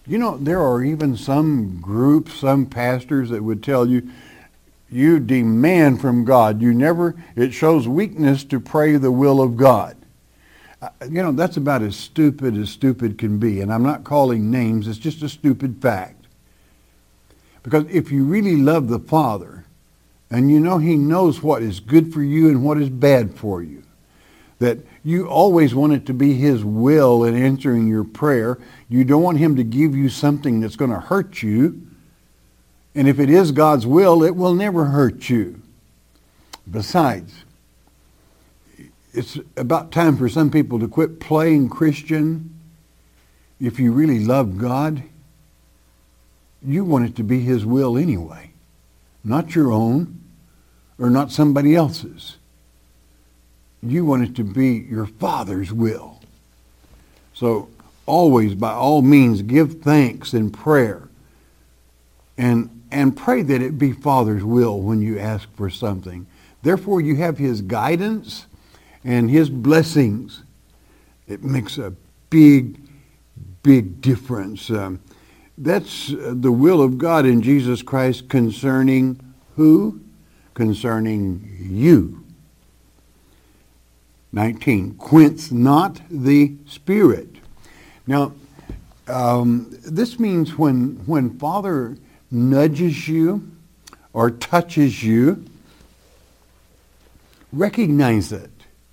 You know, there are even some groups, some pastors that would tell you, you demand from God. It shows weakness to pray the will of God. You know, that's about as stupid can be. And I'm not calling names, it's just a stupid fact. Because if you really love the Father, and you know He knows what is good for you and what is bad for you, that you always want it to be His will in answering your prayer. You don't want Him to give you something that's going to hurt you. And if it is God's will, it will never hurt you. Besides, it's about time for some people to quit playing Christian. If you really love God, you want it to be His will anyway, not your own or not somebody else's. You want it to be your Father's will. So always, by all means, give thanks in prayer. And pray that it be Father's will when you ask for something. Therefore, you have His guidance and His blessings. It makes a big, big difference. That's the will of God in Jesus Christ concerning who? Concerning you. 19, quench not the Spirit. Now, this means when Father nudges you or touches you, recognize it.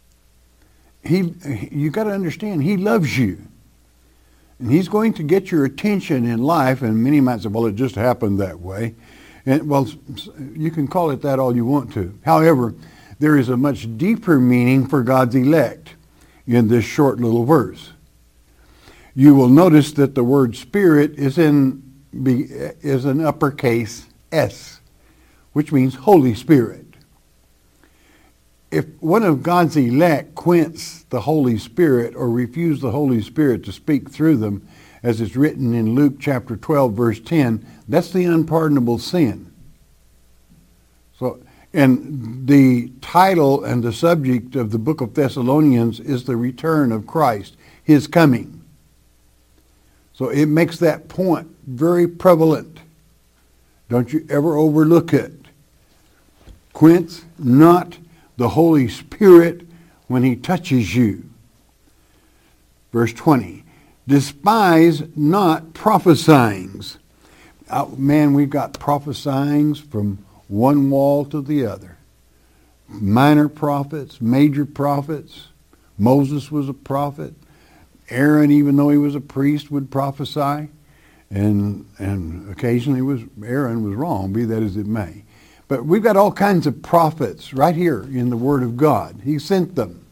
You got to understand, He loves you. And He's going to get your attention in life, and many might say, well, it just happened that way. And well, you can call it that all you want to. However, there is a much deeper meaning for God's elect in this short little verse. You will notice that the word Spirit is an uppercase S, which means Holy Spirit. If one of God's elect quench the Holy Spirit or refuse the Holy Spirit to speak through them, as is written in Luke chapter 12, verse 10, that's the unpardonable sin. So, and the title and the subject of the book of Thessalonians is the return of Christ, His coming. So it makes that point very prevalent. Don't you ever overlook it. Quench not the Holy Spirit when He touches you. Verse 20, despise not prophesyings. Man, we've got prophesyings from one wall to the other. Minor prophets, major prophets. Moses was a prophet. Aaron, even though he was a priest, would prophesy. And occasionally Aaron was wrong, be that as it may. But we've got all kinds of prophets right here in the Word of God. He sent them.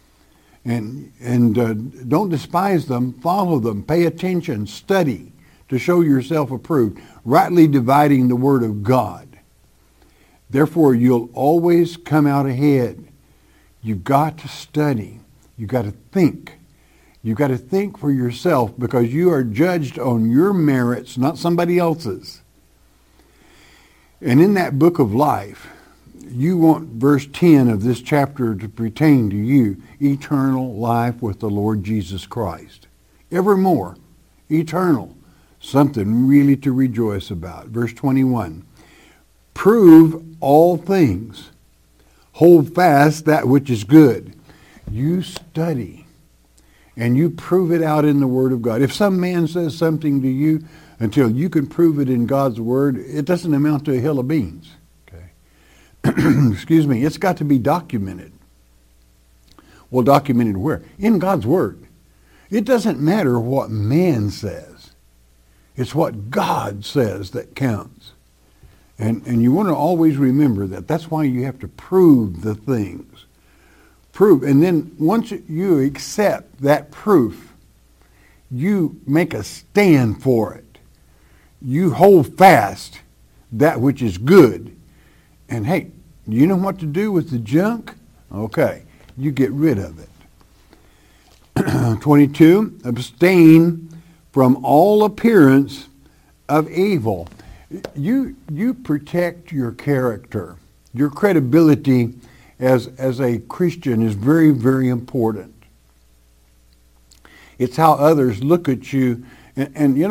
And don't despise them. Follow them. Pay attention. Study to show yourself approved. Rightly dividing the Word of God. Therefore, you'll always come out ahead. You've got to study. You've got to think. You've got to think for yourself because you are judged on your merits, not somebody else's. And in that book of life, you want verse 10 of this chapter to pertain to you, eternal life with the Lord Jesus Christ. Evermore, eternal, something really to rejoice about. Verse 21, prove all things. Hold fast that which is good. You study and you prove it out in the Word of God. If some man says something to you, until you can prove it in God's Word, it doesn't amount to a hill of beans. Okay. Excuse me. It's got to be documented. Well, documented where? In God's Word. It doesn't matter what man says. It's what God says that counts. And you want to always remember that. That's why you have to prove the things. Prove. And then once you accept that proof, you make a stand for it. You hold fast that which is good. And hey, you know what to do with the junk? Okay, you get rid of it. 22, abstain from all appearance of evil. You protect your character. Your credibility as a Christian is very, very important. It's how others look at you. And you know,